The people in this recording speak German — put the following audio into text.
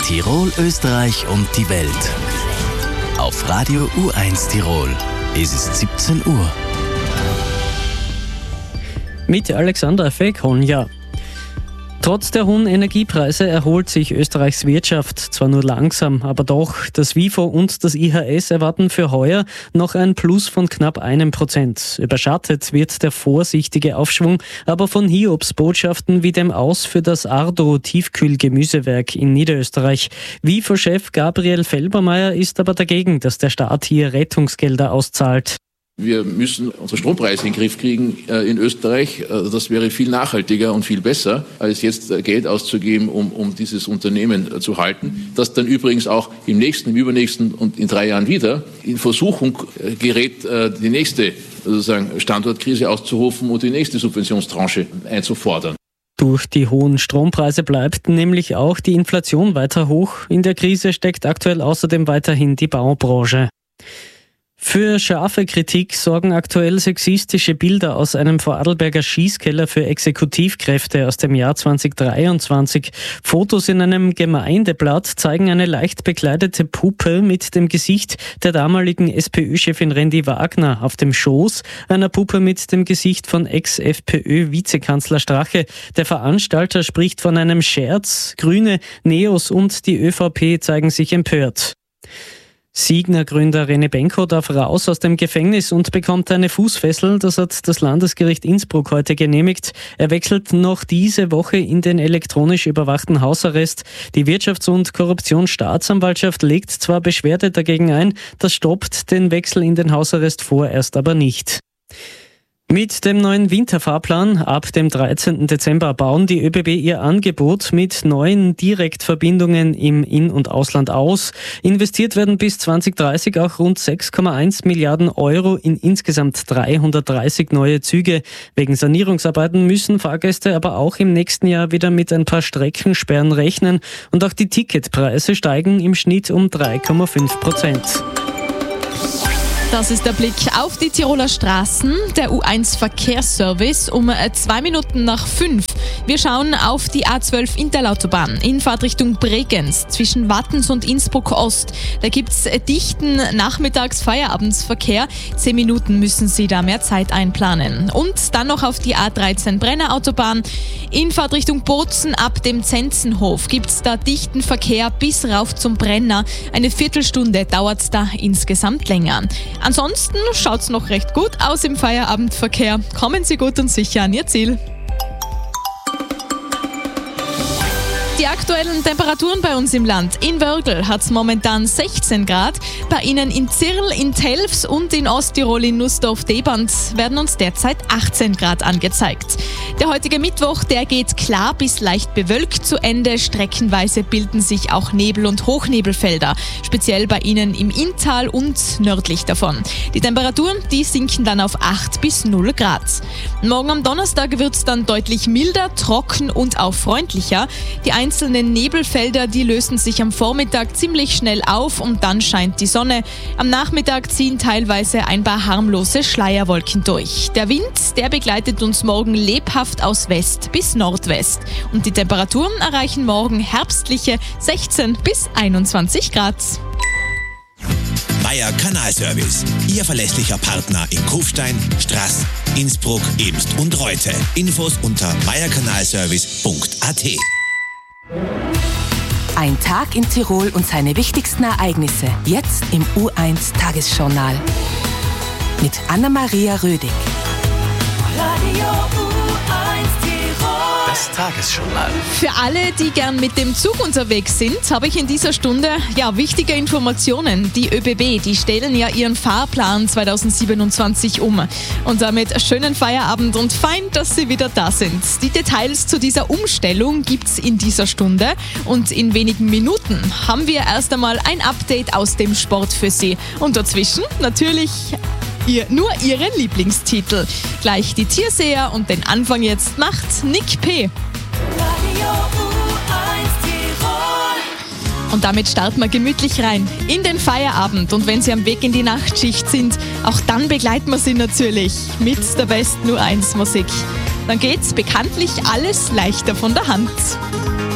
Tirol, Österreich und die Welt. Auf Radio U1 Tirol ist es 17 Uhr. Mit Alexandra Feghonja. Trotz der hohen Energiepreise erholt sich Österreichs Wirtschaft, zwar nur langsam, aber doch. Das WIFO und das IHS erwarten für heuer noch ein Plus von knapp 1%. Überschattet wird der vorsichtige Aufschwung aber von Hiobsbotschaften wie dem Aus für das Ardo-Tiefkühlgemüsewerk in Niederösterreich. WIFO-Chef Gabriel Felbermeier ist aber dagegen, dass der Staat hier Rettungsgelder auszahlt. Wir müssen unsere Strompreise in den Griff kriegen in Österreich. Das wäre viel nachhaltiger und viel besser, als jetzt Geld auszugeben, um dieses Unternehmen zu halten. Das dann übrigens auch im nächsten, im übernächsten und in 3 Jahren wieder in Versuchung gerät, die nächste sozusagen Standortkrise auszurufen und die nächste Subventionstranche einzufordern. Durch die hohen Strompreise bleibt nämlich auch die Inflation weiter hoch. In der Krise steckt aktuell außerdem weiterhin die Baubranche. Für scharfe Kritik sorgen aktuell sexistische Bilder aus einem Vorarlberger Schießkeller für Exekutivkräfte aus dem Jahr 2023. Fotos in einem Gemeindeblatt zeigen eine leicht bekleidete Puppe mit dem Gesicht der damaligen SPÖ-Chefin Rendi Wagner auf dem Schoß, einer Puppe mit dem Gesicht von Ex-FPÖ-Vizekanzler Strache. Der Veranstalter spricht von einem Scherz. Grüne, Neos und die ÖVP zeigen sich empört. Signa-Gründer René Benko darf raus aus dem Gefängnis und bekommt eine Fußfessel. Das hat das Landesgericht Innsbruck heute genehmigt. Er wechselt noch diese Woche in den elektronisch überwachten Hausarrest. Die Wirtschafts- und Korruptionsstaatsanwaltschaft legt zwar Beschwerde dagegen ein, das stoppt den Wechsel in den Hausarrest vorerst aber nicht. Mit dem neuen Winterfahrplan ab dem 13. Dezember bauen die ÖBB ihr Angebot mit neuen Direktverbindungen im In- und Ausland aus. Investiert werden bis 2030 auch rund 6,1 Milliarden Euro in insgesamt 330 neue Züge. Wegen Sanierungsarbeiten müssen Fahrgäste aber auch im nächsten Jahr wieder mit ein paar Streckensperren rechnen. Und auch die Ticketpreise steigen im Schnitt um 3,5%. Das ist der Blick auf die Tiroler Straßen. Der U1 Verkehrsservice um 2 Minuten nach 5. Wir schauen auf die A12 Interlautobahn in Fahrtrichtung Bregenz zwischen Wattens und Innsbruck Ost. Da gibt's dichten Nachmittags-Feierabendverkehr. 10 Minuten müssen Sie da mehr Zeit einplanen. Und dann noch auf die A13 Brenner Autobahn in Fahrtrichtung Bozen ab dem Zenzenhof. Gibt's da dichten Verkehr bis rauf zum Brenner. Eine Viertelstunde dauert da insgesamt länger. Ansonsten schaut's noch recht gut aus im Feierabendverkehr. Kommen Sie gut und sicher an Ihr Ziel. Die aktuellen Temperaturen bei uns im Land. In Wörgl hat es momentan 16 Grad. Bei Ihnen in Zirl, in Telfs und in Osttirol in Nussdorf-Deband werden uns derzeit 18 Grad angezeigt. Der heutige Mittwoch, der geht klar bis leicht bewölkt zu Ende. Streckenweise bilden sich auch Nebel- und Hochnebelfelder, speziell bei Ihnen im Inntal und nördlich davon. Die Temperaturen, die sinken dann auf 8 bis 0 Grad. Morgen am Donnerstag wird es dann deutlich milder, trocken und auch freundlicher. Die einzelnen Nebelfelder, die lösen sich am Vormittag ziemlich schnell auf und dann scheint die Sonne. Am Nachmittag ziehen teilweise ein paar harmlose Schleierwolken durch. Der Wind, der begleitet uns morgen lebhaft aus West bis Nordwest. Und die Temperaturen erreichen morgen herbstliche 16 bis 21 Grad. Meier Kanalservice, Ihr verlässlicher Partner in Kufstein, Straß, Innsbruck, Eemst und Reute. Infos unter meierkanalservice.at. Ein Tag in Tirol und seine wichtigsten Ereignisse. Jetzt im U1 Tagesjournal. Mit Anna-Maria Rödig. Radio U1 Tirol. Das Tagesjournal. Für alle, die gern mit dem Zug unterwegs sind, habe ich in dieser Stunde wichtige Informationen. Die ÖBB, die stellen ja ihren Fahrplan 2027 um. Und damit schönen Feierabend und fein, dass Sie wieder da sind. Die Details zu dieser Umstellung gibt's in dieser Stunde. Und in wenigen Minuten haben wir erst einmal ein Update aus dem Sport für Sie. Und dazwischen natürlich nur Ihre Lieblingstitel. Gleich die Tierseher und den Anfang jetzt macht Nick P. Radio U1 Tirol. Und damit starten wir gemütlich rein in den Feierabend. Und wenn Sie am Weg in die Nachtschicht sind, auch dann begleiten wir Sie natürlich mit der besten U1 Musik. Dann geht's bekanntlich alles leichter von der Hand.